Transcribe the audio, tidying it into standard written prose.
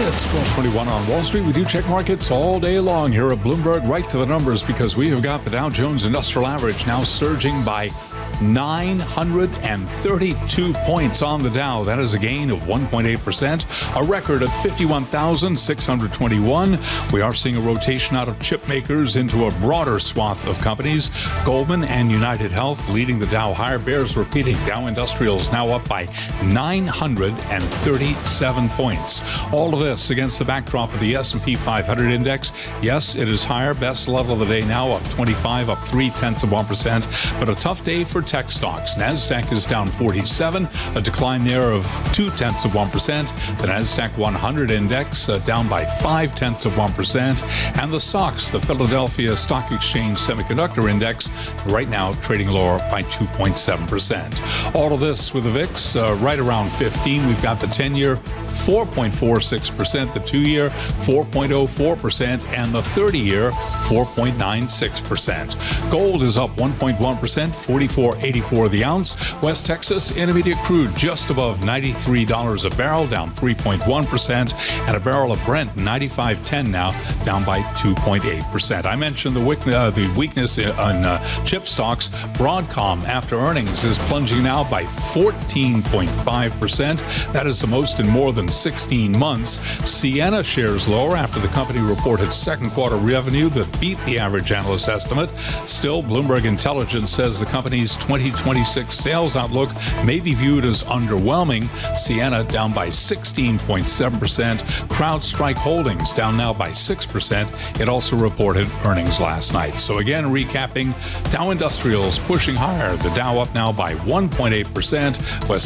It's 12:21 on Wall Street. We do check markets all day long here at Bloomberg, right to the numbers, because we have got the Dow Jones Industrial Average now surging by 932 points on the Dow. That is a gain of 1.8%, a record of 51,621. We are seeing a rotation out of chip makers into a broader swath of companies. Goldman and United Health leading the Dow higher. Bears repeating. Dow Industrials now up by 937 points. All of this against the backdrop of the S&P 500 index. Yes, it is higher. Best level of the day now, up 25, up 0.3%. But a tough day for tech stocks. NASDAQ is down 47, a decline there of 0.2%. The NASDAQ 100 index down by 0.5%. And the SOX, the Philadelphia Stock Exchange Semiconductor Index, right now trading lower by 2.7%. All of this with the VIX right around 15. We've got the 10-year 4.46%, the 2-year 4.04%, and the 30-year 4.96%. Gold is up 1.1%, $44.84 the ounce. West Texas Intermediate crude just above $93 a barrel, down 3.1%, and a barrel of Brent 95.10 now, down by 2.8%. I mentioned the weakness in chip stocks. Broadcom, after earnings, is plunging now by 14.5%. That is the most in more than 16 months. Ciena shares lower after the company reported second quarter revenue that beat the average analyst estimate. Still, Bloomberg Intelligence says the company's 2026 sales outlook may be viewed as underwhelming. Ciena down by 16.7%. CrowdStrike Holdings down now by 6%. It also reported earnings last night. So again, recapping, Dow Industrials pushing higher. The Dow up now by 1.8%. West